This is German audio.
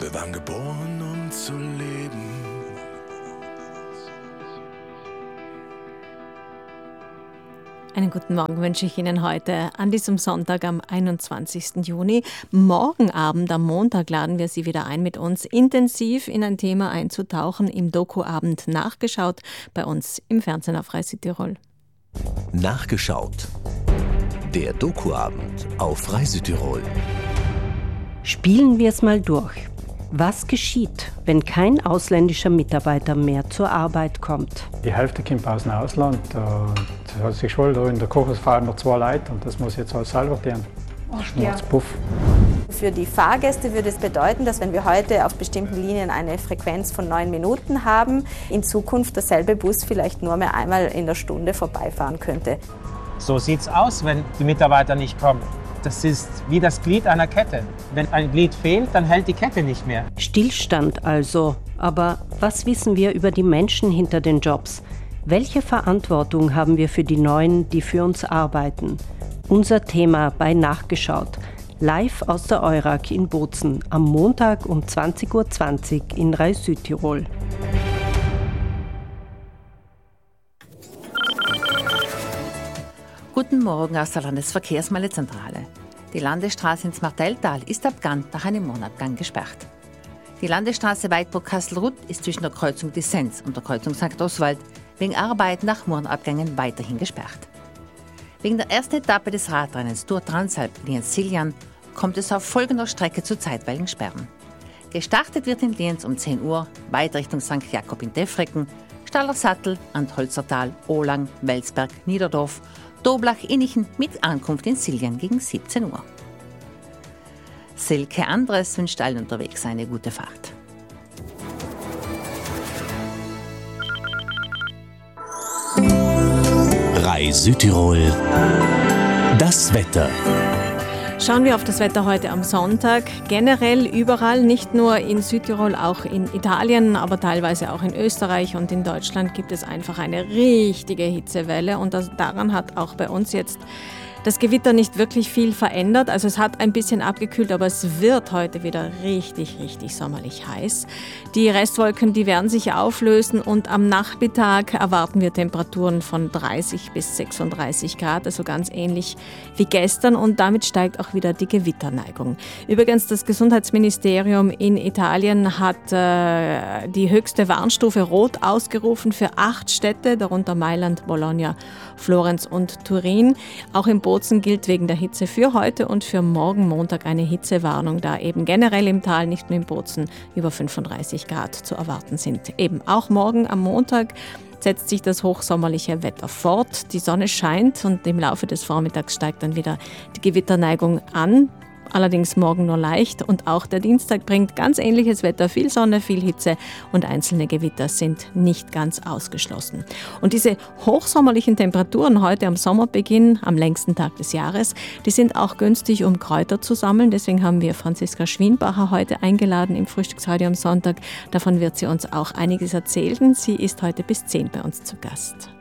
Wir waren geboren, um zu leben. Einen guten Morgen wünsche ich Ihnen heute an diesem Sonntag am 21. Juni. Morgen Abend, am Montag, laden wir Sie wieder ein, mit uns intensiv in ein Thema einzutauchen im Doku-Abend Nachgeschaut bei uns im Fernsehen auf Freie Südtirol. Nachgeschaut. Der Doku-Abend auf Freie Südtirol. Spielen wir es mal durch. Was geschieht, wenn kein ausländischer Mitarbeiter mehr zur Arbeit kommt? Die Hälfte kommt aus dem Ausland. Da hat sich schon da in der Küche fahren noch 2 Leute und das muss jetzt alles selber tun. Das macht's puff. Für die Fahrgäste würde es bedeuten, dass wenn wir heute auf bestimmten Linien eine Frequenz von 9 Minuten haben, in Zukunft derselbe Bus vielleicht nur mehr einmal in der Stunde vorbeifahren könnte. So sieht's aus, wenn die Mitarbeiter nicht kommen. Das ist wie das Glied einer Kette. Wenn ein Glied fehlt, dann hält die Kette nicht mehr. Stillstand also. Aber was wissen wir über die Menschen hinter den Jobs? Welche Verantwortung haben wir für die Neuen, die für uns arbeiten? Unser Thema bei Nachgeschaut. Live aus der Eurag in Bozen am Montag um 20:20 Uhr in Freie Südtirol. Guten Morgen aus der Landesverkehrsmeldezentrale. Die Landesstraße ins Martelltal ist ab Gant nach einem Mondabgang gesperrt. Die Landesstraße Weidburg-Kastelruth ist zwischen der Kreuzung Dissens und der Kreuzung St. Oswald wegen Arbeiten nach Mondabgängen weiterhin gesperrt. Wegen der ersten Etappe des Radrennens Tour Transalp Lienz-Siljan kommt es auf folgender Strecke zu zeitweiligen Sperren. Gestartet wird in Lienz um 10 Uhr, weiter Richtung St. Jakob in Defrecken, Stallersattel, Antholzertal, Ohlang, Welsberg, Niederdorf, Doblach-Innichen mit Ankunft in Siljan gegen 17 Uhr. Silke Andres wünscht allen unterwegs eine gute Fahrt. Freie Südtirol. Das Wetter. Schauen wir auf das Wetter heute am Sonntag. Generell überall, nicht nur in Südtirol, auch in Italien, aber teilweise auch in Österreich und in Deutschland gibt es einfach eine richtige Hitzewelle. Und daran hat auch bei uns jetzt das Gewitter nicht wirklich viel verändert. Also es hat ein bisschen abgekühlt, aber es wird heute wieder richtig, richtig sommerlich heiß. Die Restwolken, die werden sich auflösen und am Nachmittag erwarten wir Temperaturen von 30 bis 36 Grad, also ganz ähnlich wie gestern und damit steigt auch wieder die Gewitterneigung. Übrigens, das Gesundheitsministerium in Italien hat die höchste Warnstufe Rot ausgerufen für 8 Städte, darunter Mailand, Bologna, Florenz und Turin. Auch in Bozen gilt wegen der Hitze für heute und für morgen Montag eine Hitzewarnung, da eben generell im Tal, nicht nur in Bozen, über 35 Grad zu erwarten sind. Eben auch morgen am Montag setzt sich das hochsommerliche Wetter fort. Die Sonne scheint und im Laufe des Vormittags steigt dann wieder die Gewitterneigung an. Allerdings morgen nur leicht und auch der Dienstag bringt ganz ähnliches Wetter, viel Sonne, viel Hitze und einzelne Gewitter sind nicht ganz ausgeschlossen. Und diese hochsommerlichen Temperaturen heute am Sommerbeginn, am längsten Tag des Jahres, die sind auch günstig, um Kräuter zu sammeln. Deswegen haben wir Franziska Schwienbacher heute eingeladen im Frühstücksradio am Sonntag. Davon wird sie uns auch einiges erzählen. Sie ist heute bis 10 bei uns zu Gast.